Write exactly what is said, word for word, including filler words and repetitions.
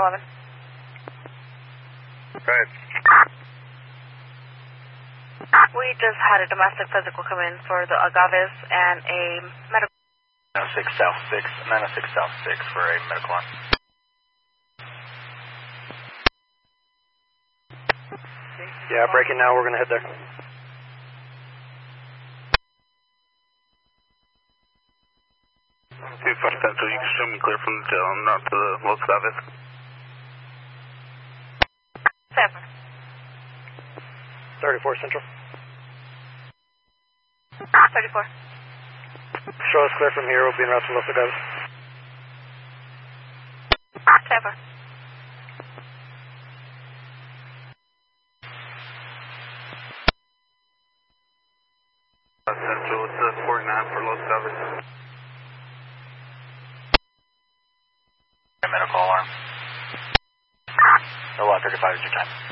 eleven. Go ahead. We just had a domestic physical come in for the Agaves and a medical. nine oh six South six, nine oh six South six for a medical line. Yeah, breaking now, we're going to head there. two five Central, you can show me clear from the jail and not to the Los Gaves. Seven. thirty-four Central. thirty-four. Show us clear from here, we'll be in route to Los Gaves. Seven. Central, it's uh, forty-nine for Los Gaves. Medical alarm. Oh, one thirty-five is your time.